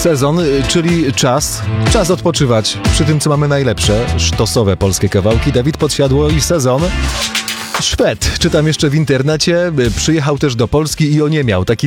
Sezon, czyli czas odpoczywać przy tym, co mamy najlepsze, sztosowe polskie kawałki. Dawid Podsiadło i Sezon. Szwed, czytam jeszcze w internecie, przyjechał też do Polski i oniemiał. Taki